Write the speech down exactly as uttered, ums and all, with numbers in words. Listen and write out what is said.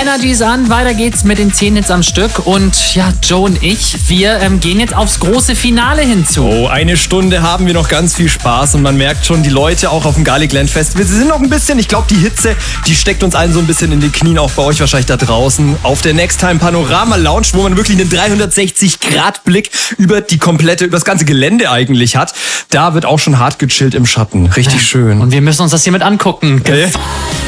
Energies an, weiter geht's mit den zehn Hits am Stück. Und ja, Joe und ich, wir ähm, gehen jetzt aufs große Finale hinzu. Oh, eine Stunde haben wir noch ganz viel Spaß und man merkt schon, die Leute auch auf dem Garlicland Festival, sie sind noch ein bisschen, ich glaube, die Hitze, die steckt uns allen so ein bisschen in die Knien, auch bei euch wahrscheinlich da draußen, auf der Next Time Panorama Lounge, wo man wirklich einen dreihundertsechzig Grad Blick über die komplette, über das ganze Gelände eigentlich hat. Da wird auch schon hart gechillt im Schatten. Richtig schön. Und wir müssen uns das hier mit angucken. Okay.